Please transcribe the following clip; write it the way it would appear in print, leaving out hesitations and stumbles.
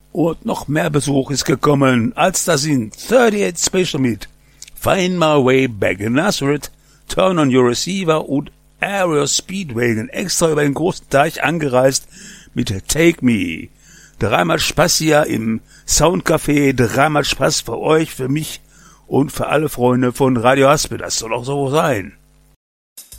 Und noch mehr Besuch ist gekommen, als das in 38 Special mit Find My Way Back in Nazareth, Turn on Your Receiver und Aerial Speedwagon extra über den großen Teich angereist mit Take Me. Dreimal Spaß hier im Soundcafé, dreimal Spaß für euch, für mich und für alle Freunde von Radio Haspe. Das soll auch so sein.